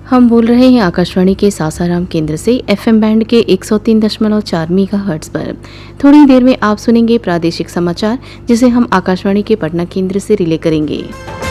हम बोल रहे हैं आकाशवाणी के सासाराम केंद्र से एफएम बैंड के 103.4 मेगाहर्ट्ज पर। थोड़ी देर में आप सुनेंगे प्रादेशिक समाचार, जिसे हम आकाशवाणी के पटना केंद्र से रिले करेंगे।